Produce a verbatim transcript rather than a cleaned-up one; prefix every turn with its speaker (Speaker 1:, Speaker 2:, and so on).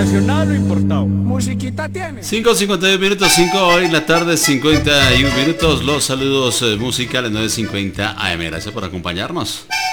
Speaker 1: nacional o importado. Musiquita tiene.
Speaker 2: cinco cincuenta y uno minutos, cinco hoy en la tarde, cincuenta y uno minutos. Los saludos eh, musicales nueve cincuenta A M. Gracias por acompañarnos.